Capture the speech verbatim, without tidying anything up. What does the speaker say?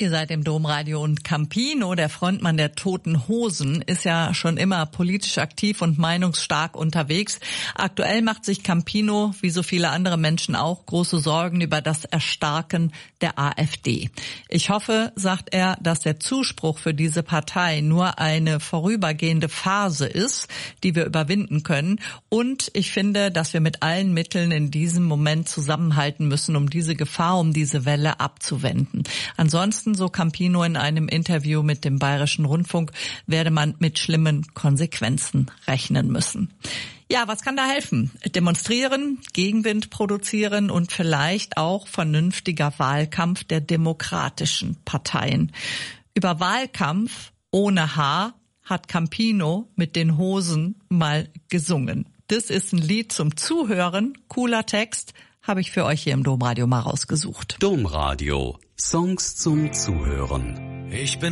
Ihr seid im Domradio und Campino, der Frontmann der Toten Hosen, ist ja schon immer politisch aktiv und meinungsstark unterwegs. Aktuell macht sich Campino, wie so viele andere Menschen auch, große Sorgen über das Erstarken der AfD. Ich hoffe, sagt er, dass der Zuspruch für diese Partei nur eine vorübergehende Phase ist, die wir überwinden können. Und ich finde, dass wir mit allen Mitteln in diesem Moment zusammenhalten müssen, um diese Gefahr, um diese Welle abzuwenden. Ansonsten, so Campino in einem Interview mit dem Bayerischen Rundfunk, werde man mit schlimmen Konsequenzen rechnen müssen. Ja, was kann da helfen? Demonstrieren, Gegenwind produzieren und vielleicht auch vernünftiger Wahlkampf der demokratischen Parteien. Über Wahlkampf ohne Haar hat Campino mit den Hosen mal gesungen. Das ist ein Lied zum Zuhören, cooler Text, habe ich für euch hier im Domradio mal rausgesucht. Domradio, Songs zum Zuhören. Ich bin